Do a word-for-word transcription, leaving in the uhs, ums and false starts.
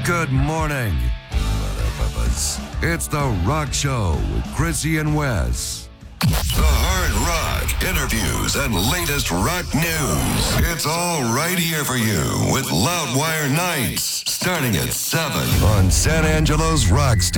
Good morning. It's The Rock Show with Chrissy and Wes. The hard rock interviews and latest rock news. It's all right here for you with Loudwire Nights starting at seven on San Angelo's Rock Station.